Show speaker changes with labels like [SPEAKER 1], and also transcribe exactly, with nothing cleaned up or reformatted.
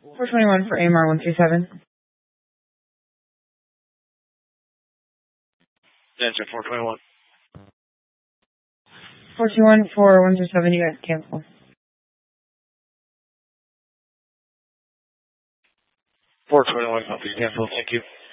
[SPEAKER 1] four twenty-one for A M R one three seven.
[SPEAKER 2] Attention, four twenty-one.
[SPEAKER 1] four two one for one three seven, you guys cancel.
[SPEAKER 2] four twenty-one, copy, cancel, thank you.